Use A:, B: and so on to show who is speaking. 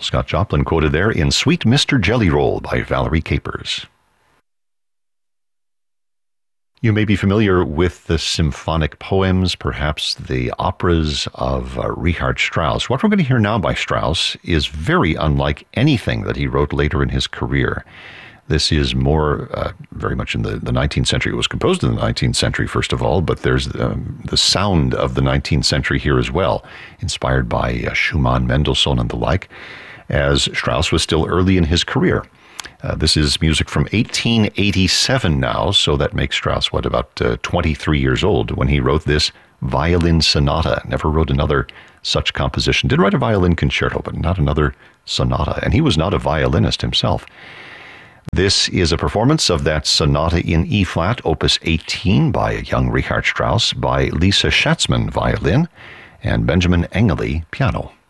A: Scott Joplin quoted there in Sweet Mr. Jelly Roll by Valerie Capers. You may be familiar with the symphonic poems, perhaps the operas of Richard Strauss. What we're going to hear now by Strauss is very unlike anything that he wrote later in his career. This is more very much in the 19th century. It was composed in the 19th century, first of all, but there's the sound of the 19th century here as well, inspired by Schumann, Mendelssohn, and the like, as Strauss was still early in his career. This is music from 1887 now, so that makes Strauss, about 23 years old when he wrote this violin sonata. Never wrote another such composition. Did write a violin concerto, but not another sonata. And he was not a violinist himself. This is a performance of that sonata in E-flat, opus 18, by a young Richard Strauss, by Lisa Schatzman, violin, and Benjamin Engeli, piano.